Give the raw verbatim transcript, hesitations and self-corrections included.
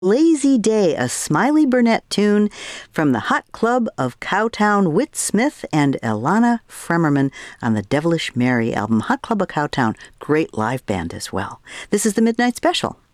Lazy Day, a Smiley Burnette tune from the Hot Club of Cowtown, Whit Smith and Elana Fremerman on the Devilish Mary album. Hot Club of Cowtown, great live band as well. This is the Midnight Special.